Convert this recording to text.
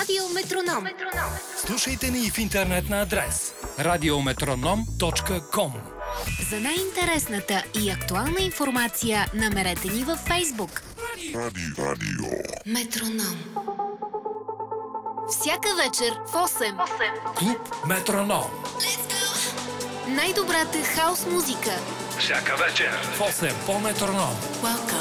Радио Метроном. Слушайте ни в интернет на адрес radiometronom.com. За най-интересната и актуална информация намерете ни във Фейсбук. Радио. Метроном. Всяка вечер в 8. Клуб Метроном. Най-добрата хаус музика. Всяка вечер в 8 по Метроном. Welcome.